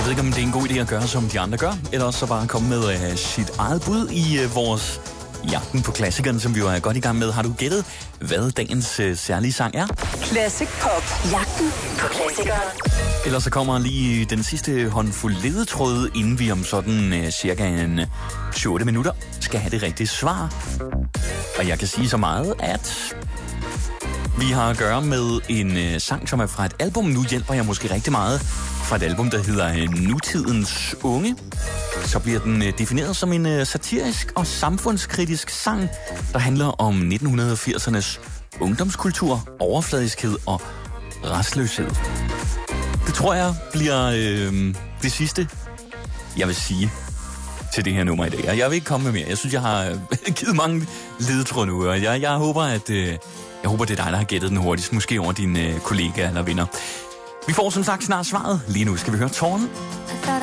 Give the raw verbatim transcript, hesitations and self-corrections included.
ved ikke, om det er en god idé at gøre, som de andre gør, eller så bare komme med uh, sit eget bud i uh, vores jagten på klassikeren, som vi jo er godt i gang med. Har du gættet, hvad dagens uh, særlige sang er? Classic Pop. Jagten på klassikeren. Ellers så kommer lige den sidste håndfuld ledetråd, inden vi om sådan uh, cirka en syv otte minutter skal have det rigtige svar. Og jeg kan sige så meget, at vi har at gøre med en uh, sang, som er fra et album. Nu hjælper jeg måske rigtig meget fra et album, der hedder uh, Nutidens Unge. Så bliver den uh, defineret som en uh, satirisk og samfundskritisk sang, der handler om nitten firsernes ungdomskultur, overfladiskhed og rastløshed. Det tror jeg bliver øh, det sidste, jeg vil sige til det her nummer i dag. Jeg vil ikke komme med mere. Jeg synes, jeg har givet mange ledetråde nu, og jeg, jeg håber, at øh, jeg håber, det er dig, der har gættet den hurtigst, måske over dine øh, kollegaer eller venner. Vi får som sagt snart svaret. Lige nu skal vi høre Tårn